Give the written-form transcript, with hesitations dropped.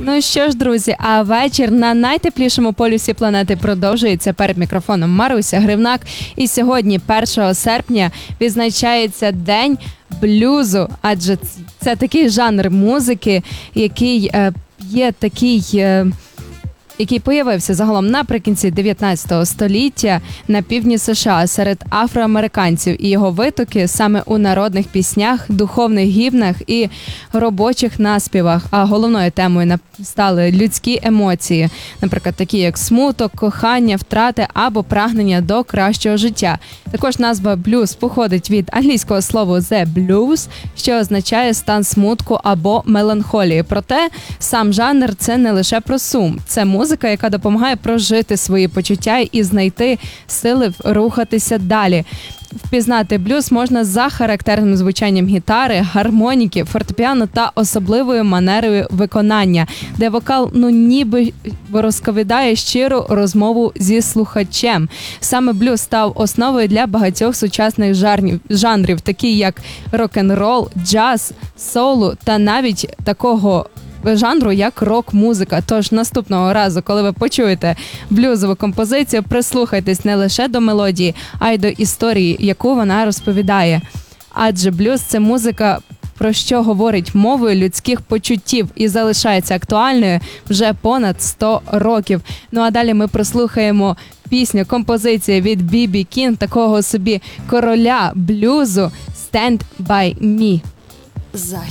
Ну що ж, друзі, а вечір на найтеплішому полюсі планети продовжується. Перед мікрофоном Маруся Гривнак. І сьогодні, 1 серпня, відзначається День блюзу, адже це такий жанр музики, який який появився загалом наприкінці 19 століття на півдні США серед афроамериканців, і його витоки саме у народних піснях, духовних гімнах і робочих наспівах. А головною темою стали людські емоції, наприклад, такі як смуток, кохання, втрати або прагнення до кращого життя. Також назва блюз походить від англійського слова «the blues», що означає стан смутку або меланхолії. Проте сам жанр – це не лише про сум, це музика, яка допомагає прожити свої почуття і знайти сили рухатися далі. Впізнати блюз можна за характерним звучанням гітари, гармоніки, фортепіано та особливою манерою виконання, де вокал ніби розповідає щиру розмову зі слухачем. Саме блюз став основою для багатьох сучасних жанрів, такі як рок-н-рол, джаз, соул та навіть такого жанру, як рок-музика. Тож наступного разу, коли ви почуєте блюзову композицію, прислухайтесь не лише до мелодії, а й до історії, яку вона розповідає. Адже блюз – це музика, про що говорить мовою людських почуттів і залишається актуальною вже понад 100 років. Ну а далі ми прослухаємо пісню, композицію від Бі-Бі Кінг, такого собі короля блюзу «Stand by me».